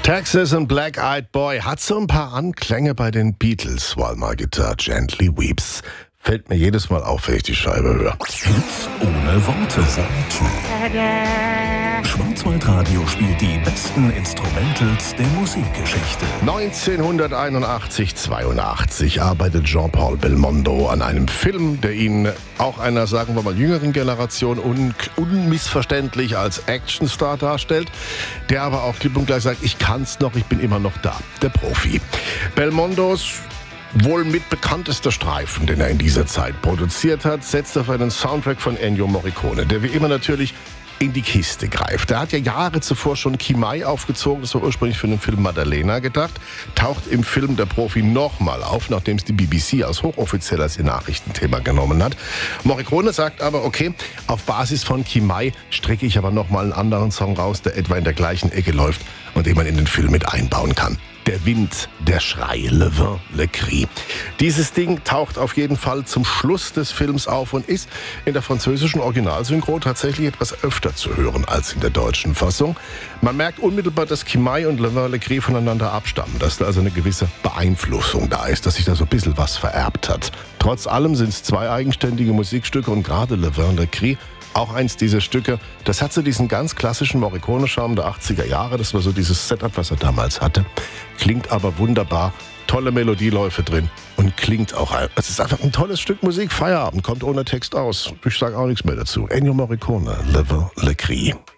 Texas and Black Eyed Boy hat so ein paar Anklänge bei den Beatles. While My Guitar Gently Weeps. Fällt mir jedes Mal auf, wenn ich die Scheibe höre. Hits ohne Worte. Schwarzwaldradio spielt die besten Instrumentals der Musikgeschichte. 1981, arbeitet Jean-Paul Belmondo an einem Film, der ihn auch einer, sagen wir mal, jüngeren Generation unmissverständlich als Actionstar darstellt, der aber auch klipp und gleich sagt, ich kann's noch, ich bin immer noch da, der Profi. Belmondos wohl mit bekanntester Streifen, den er in dieser Zeit produziert hat, setzt auf einen Soundtrack von Ennio Morricone, der wie immer natürlich in die Kiste greift. Er hat ja Jahre zuvor schon Kimai aufgezogen, das war ursprünglich für den Film Maddalena gedacht, taucht im Film Der Profi nochmal auf, nachdem es die BBC als hochoffiziell als ihr Nachrichtenthema genommen hat. Morricone sagt aber, okay, auf Basis von Kimai strecke ich aber nochmal einen anderen Song raus, der etwa in der gleichen Ecke läuft und den man in den Film mit einbauen kann. Der Wind, der Schrei, Le Vin, Le Cri. Dieses Ding taucht auf jeden Fall zum Schluss des Films auf und ist in der französischen Originalsynchro tatsächlich etwas öfter zu hören als in der deutschen Fassung. Man merkt unmittelbar, dass Kimai und Le Vin, Le Cri voneinander abstammen, dass da also eine gewisse Beeinflussung da ist, dass sich da so ein bisschen was vererbt hat. Trotz allem sind es zwei eigenständige Musikstücke und gerade Le Vin, Le Cri, auch eins dieser Stücke, das hat so diesen ganz klassischen Morricone-Charme der 80er Jahre. Das war so dieses Setup, was er damals hatte. Klingt aber wunderbar, tolle Melodieläufe drin und klingt auch, es ist einfach ein tolles Stück Musik. Feierabend, kommt ohne Text aus. Ich sage auch nichts mehr dazu. Ennio Morricone, Le Vin, Le Cri.